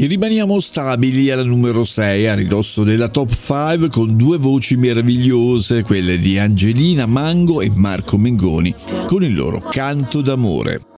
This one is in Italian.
E rimaniamo stabili alla numero 6, a ridosso della top 5, con due voci meravigliose, quelle di Angelina Mango e Marco Mengoni, con il loro Canto d'amore.